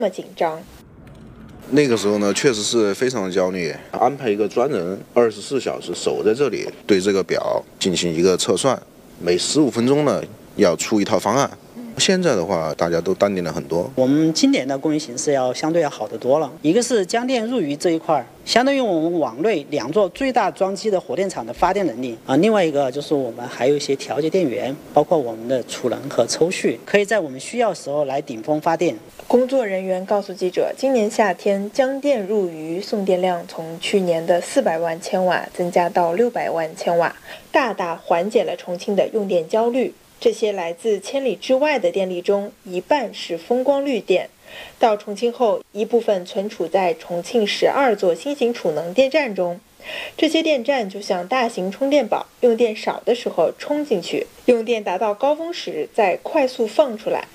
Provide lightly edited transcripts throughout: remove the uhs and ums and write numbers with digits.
么紧张。 那个时候呢，确实是非常焦虑，安排一个专人24小时守在这里，对这个表进行一个测算，每15分钟呢要出一套方案。现在的话，大家都淡定了很多。 我们今年的供应形势相对要好得多了。一个是江电入渝这一块，相当于我们网内2座最大装机的火电厂的发电能力啊。另外一个就是我们还有一些调节电源，包括我们的储能和抽蓄，可以在我们需要时候来顶峰发电。 工作人员告诉记者，今年夏天江电入渝送电量从去年的400万千瓦增加到600万千瓦，大大缓解了重庆的用电焦虑。这些来自千里之外的电力中，一半是风光绿电。到重庆后，一部分存储在重庆12座新型储能电站中。这些电站就像大型充电宝，用电少的时候充进去，用电达到高峰时再快速放出来。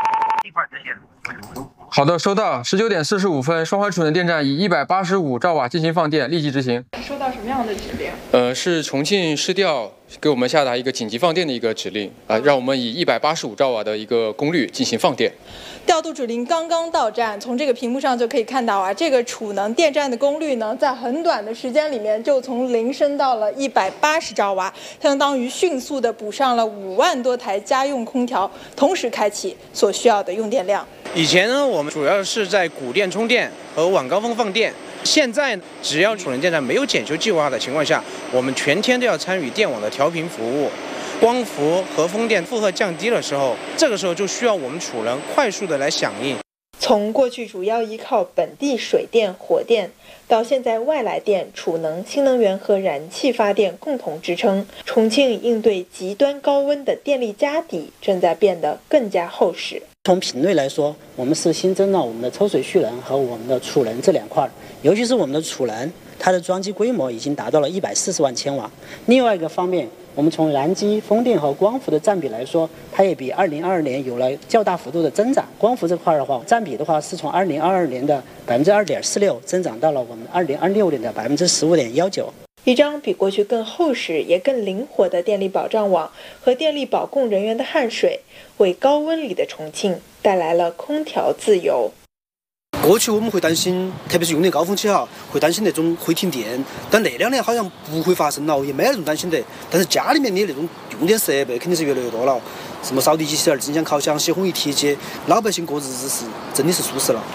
好的，收到。19点45分，双环储能电站以185兆瓦进行放电，立即执行。 收到什么样的指令？ 是重庆市调给我们下达一个紧急放电的一个指令啊，让我们以185兆瓦的一个功率进行放电。 调度指令刚刚到站，从这个屏幕上就可以看到啊，这个储能电站的功率呢，在很短的时间里面就从0升到了180兆瓦，相当于迅速的补上了5万多台家用空调同时开启所需要的用电量。 以前呢，我们主要是在谷电充电和晚高峰放电。现在只要储能电站没有检修计划的情况下，我们全天都要参与电网的调频服务。光伏和风电负荷降低的时候，这个时候就需要我们储能快速的来响应。 从过去主要依靠本地水电、火电，到现在外来电、储能、新能源和燃气发电共同支撑，重庆应对极端高温的电力家底正在变得更加厚实。 从品类来说，我们是新增了我们的抽水蓄能和我们的储能这2块，尤其是我们的储能，它的装机规模已经达到了140万千瓦。另外一个方面，我们从燃机、风电和光伏的占比来说，它也比2022年有了较大幅度的增长。光伏这块的话，占比的话是从2022年的2.46%增长到了我们2026年的15.19%。 一张比过去更厚实也更灵活的电力保障网和电力保供人员的汗水，为高温里的重庆带来了空调自由。 过去我们会担心，特别是用电高峰期会担心那种会停电，但那2年好像不会发生了，也没那种担心的。但是家里面的那种用电设备肯定是越来越多了，什么扫地机器人、蒸箱、烤箱、洗烘仪、铁机，老百姓过日子是真的是舒适了。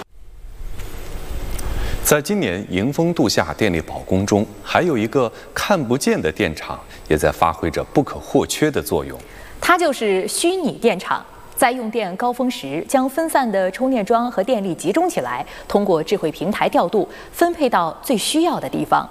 在今年迎峰度夏电力保供中，还有一个看不见的电厂也在发挥着不可或缺的作用。 它就是虚拟电厂，在用电高峰时，将分散的充电桩和电力集中起来，通过智慧平台调度，分配到最需要的地方。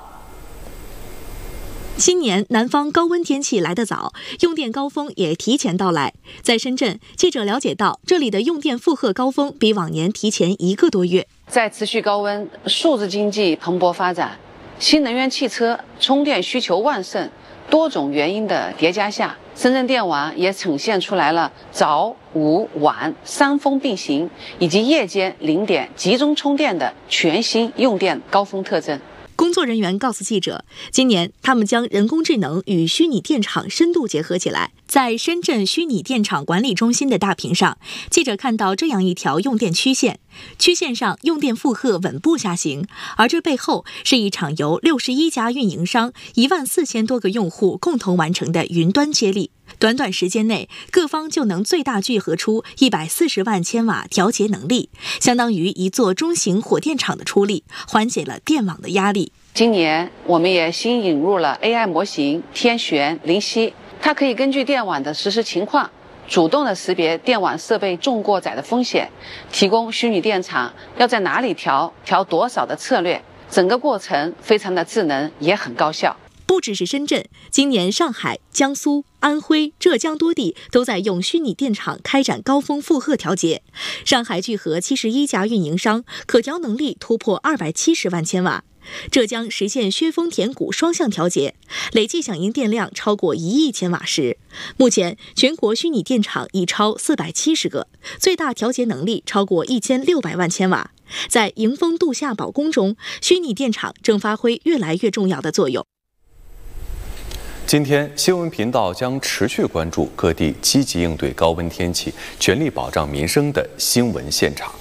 新年南方高温天气来得早，用电高峰也提前到来。在深圳，记者了解到，这里的用电负荷高峰比往年提前1个多月。 在持续高温、数字经济蓬勃发展、新能源汽车充电需求旺盛多种原因的叠加下，深圳电网也呈现出来了早、午、晚3峰并行，以及夜间0点集中充电的全新用电高峰特征。 工作人员告诉记者，今年他们将人工智能与虚拟电厂深度结合起来。在深圳虚拟电厂管理中心的大屏上，记者看到这样一条用电曲线，曲线上用电负荷稳步下行，而这背后是一场由61家运营商、14000多个用户共同完成的云端接力。短短时间内，各方就能最大聚合出140万千瓦调节能力，相当于一座中型火电厂的出力，缓解了电网的压力。 今年我们也新引入了 AI 模型天璇、灵犀，它可以根据电网的实时情况，主动的识别电网设备重过载的风险，提供虚拟电厂要在哪里调多少的策略，整个过程非常的智能，也很高效。 不只是深圳，今年上海、江苏、安徽、浙江多地都在用虚拟电厂开展高峰负荷调节。上海聚合71家运营商，可调能力突破270万千瓦。浙江实现削峰填谷双向调节，累计响应电量超过1亿千瓦时。目前，全国虚拟电厂已超470个，最大调节能力超过1600万千瓦。在迎峰度夏保供中，虚拟电厂正发挥越来越重要的作用。 今天，新闻频道将持续关注各地积极应对高温天气、全力保障民生的新闻现场。